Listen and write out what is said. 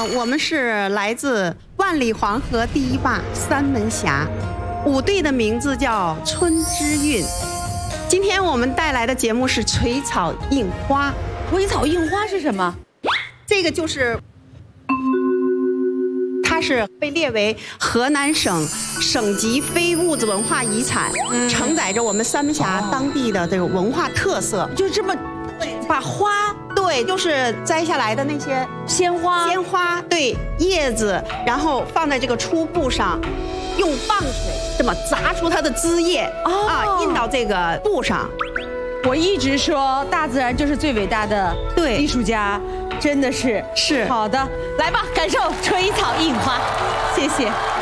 我们是来自万里黄河第一坝三门峡，舞队的名字叫春之韵。今天我们带来的节目是垂草印花。 垂草印花是什么？ 这个就是它是被列为河南省省级非物质文化遗产，承载着我们三门峡当地的这个文化特色。 就这么把花， 对，就是摘下来的那些鲜花， 对，叶子，然后放在这个粗布上，用棒水这么砸出它的汁液，印到这个布上。 我一直说大自然就是最伟大的艺术家，真的是。好的，来吧，感受垂草印花，谢谢。